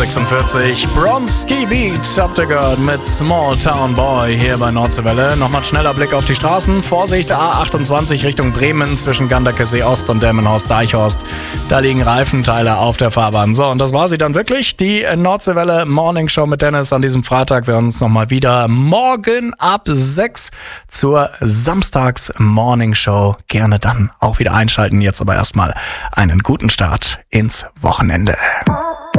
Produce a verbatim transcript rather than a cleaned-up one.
sechsundvierzig. Bronski Beat, habt ihr gehört, mit Small Town Boy hier bei Nordseewelle. Nochmal schneller Blick auf die Straßen. Vorsicht, A achtundzwanzig Richtung Bremen zwischen Ganderkesee Ost und Delmenhorst-Deichhorst. Da liegen Reifenteile auf der Fahrbahn. So, und das war sie dann wirklich. Die Nordseewelle Morning Show mit Dennis an diesem Freitag. Wir hören uns nochmal wieder morgen ab sechs zur Samstags Morning Show. Gerne dann auch wieder einschalten. Jetzt aber erstmal einen guten Start ins Wochenende.